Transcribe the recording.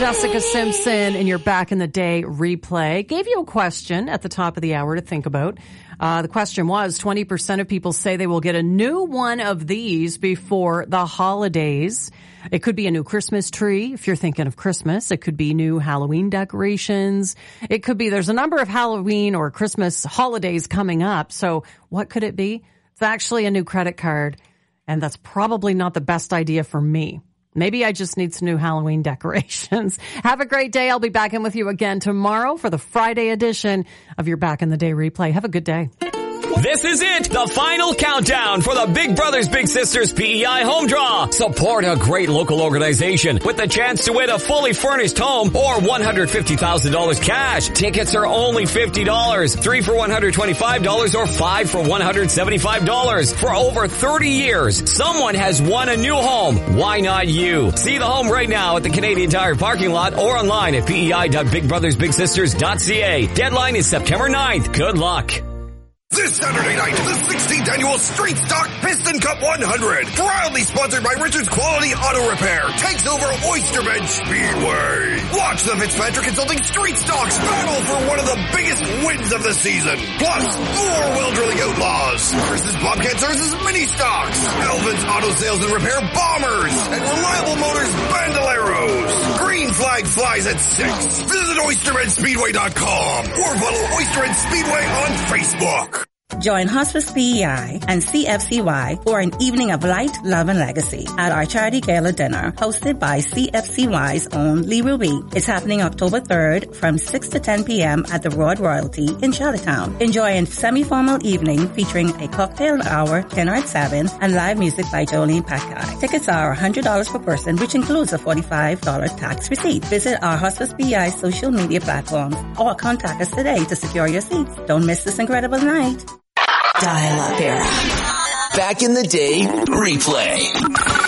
Jessica Simpson in your Back in the Day replay. Gave you a question at the top of the hour to think about. The question was, 20% of people say they will get a new one of these before the holidays. It could be a new Christmas tree, if you're thinking of Christmas. It could be new Halloween decorations. It could be, there's a number of Halloween or Christmas holidays coming up. So what could it be? It's actually a new credit card, and that's probably not the best idea for me. Maybe I just need some new Halloween decorations. Have a great day. I'll be back in with you again tomorrow for the Friday edition of your Back in the Day replay. Have a good day. This is it, the final countdown for the Big Brothers Big Sisters PEI Home Draw. Support a great local organization with the chance to win a fully furnished home or $150,000 cash. Tickets are only $50, 3 for $125 or 5 for $175. For over 30 years, someone has won a new home. Why not you? See the home right now at the Canadian Tire parking lot or online at pei.bigbrothersbigsisters.ca. Deadline is September 9th. Good luck. This Saturday night, the 16th annual Street Stock Piston Cup 100, proudly sponsored by Richard's Quality Auto Repair, takes over Oysterbend Speedway. Watch the Fitzpatrick Consulting Street Stocks battle for one of the biggest wins of the season. Plus, more Will Drilling Outlaws, Chris's Bobcat Services Mini Stocks, Elvin's Auto Sales and Repair Bombers, and Reliable Motors Bandoleros. Green Flag flies at 6. Visit OysterbendSpeedway.com or follow Oysterbend Speedway on Facebook. Join Hospice PEI and CFCY for an evening of light, love, and legacy at our charity gala dinner hosted by CFCY's own Lee Ruby. It's happening October 3rd from 6 to 10 p.m. at the Royal Royalty in Charlottetown. Enjoy a semi-formal evening featuring a cocktail hour, dinner at 7, and live music by Jolene Packard. Tickets are $100 per person, which includes a $45 tax receipt. Visit our Hospice PEI social media platforms or contact us today to secure your seats. Don't miss this incredible night. Dial-up era. Back in the Day replay.